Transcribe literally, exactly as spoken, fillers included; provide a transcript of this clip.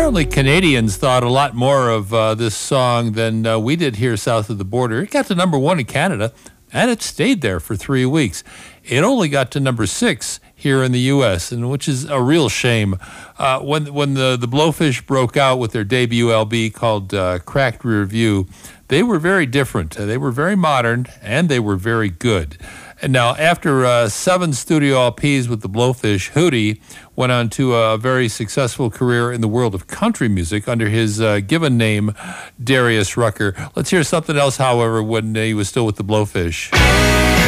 Apparently, Canadians thought a lot more of uh, this song than uh, we did here south of the border. It got to number one in Canada, and it stayed there for three weeks. It only got to number six here in the U S, and which is a real shame. Uh, when when the, the Blowfish broke out with their debut L P called uh, Cracked Rear View, they were very different. Uh, they were very modern, and they were very good. And now, after uh, seven studio L Ps with the Blowfish, Hootie went on to a very successful career in the world of country music under his uh, given name, Darius Rucker. Let's hear something else, however, when he was still with the Blowfish.